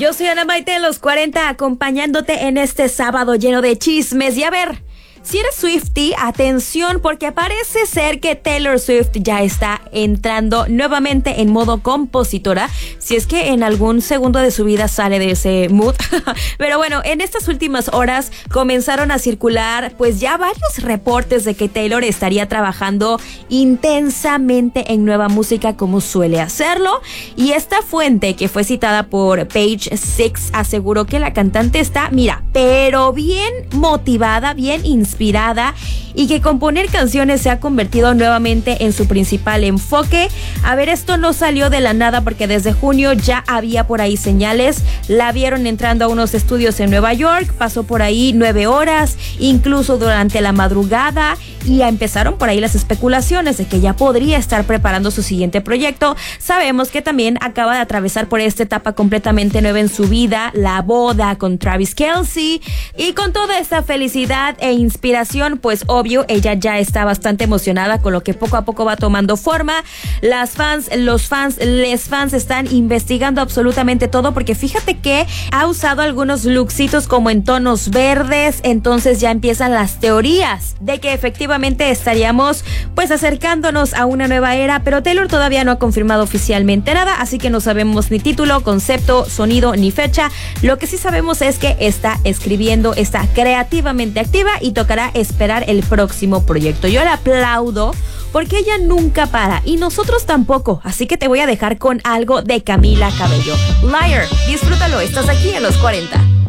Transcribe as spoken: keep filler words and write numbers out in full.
Yo soy Ana Maite de los cuarenta, acompañándote en este sábado lleno de chismes. Y a ver, si eres Swiftie, atención, porque parece ser que Taylor Swift ya está entrando nuevamente en modo compositora, si es que en algún segundo de su vida sale de ese mood. Pero bueno, en estas últimas horas comenzaron a circular pues ya varios reportes de que Taylor estaría trabajando intensamente en nueva música como suele hacerlo. Y esta fuente, que fue citada por Page Six, aseguró que la cantante está, mira, pero bien motivada, bien inspirada, inspirada y que componer canciones se ha convertido nuevamente en su principal enfoque. A ver, esto no salió de la nada porque desde junio ya había por ahí señales. La vieron entrando a unos estudios en Nueva York, pasó por ahí nueve horas, incluso durante la madrugada, y empezaron por ahí las especulaciones de que ya podría estar preparando su siguiente proyecto. Sabemos que también acaba de atravesar por esta etapa completamente nueva en su vida, la boda con Travis Kelce, y con toda esta felicidad e inspiración, pues obvio, ella ya está bastante emocionada con lo que poco a poco va tomando forma. Las fans, los fans, les fans están investigando absolutamente todo, porque fíjate que ha usado algunos looksitos como en tonos verdes, entonces ya empiezan las teorías de que efectivamente estaríamos pues acercándonos a una nueva era, pero Taylor todavía no ha confirmado oficialmente nada, así que no sabemos ni título, concepto, sonido ni fecha. Lo que sí sabemos es que está escribiendo, está creativamente activa y tocará esperar el próximo proyecto. Yo le aplaudo porque ella nunca para y nosotros tampoco, así que te voy a dejar con algo de Camila Cabello. Liar, disfrútalo, estás aquí en los cuarenta.